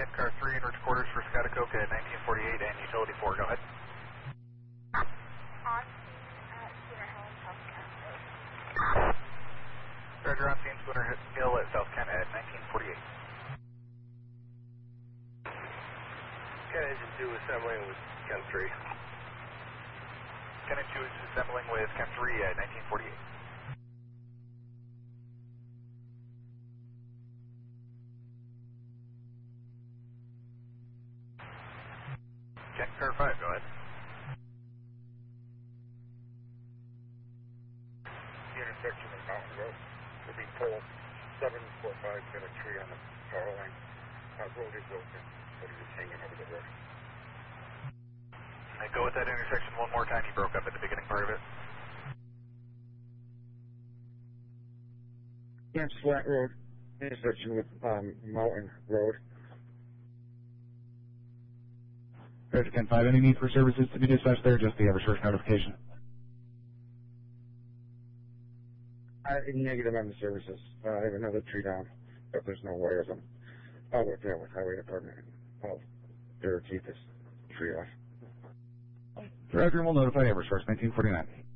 Car 3 in Rich Quarters for Scoticoke at 1948 and Utility 4, go ahead. On scene at Schooner Hill in South Kent. Roger, on scene Schooner Hill at South Kent at 1948. Ken Engine 2 assembling with Ken 3. Ken Engine 2 is assembling with Ken 3 at 1948. Ken Car 5, go ahead. The intersection of Mountain Road will be pole 745, get a tree on the power line. Road is open, but it is hanging over the road. And go with that intersection one more time, you broke up at the beginning part of it. Kent's Flat Road, intersection with Mountain Road. Roger, Ken 5, any need for services to be dispatched there, just the Eversource notification? Negative on the services. I have another tree down, but there's no wires on. I'll work there with Highway Department. I'll keep this tree off. Roger, we'll notify Eversource 1949.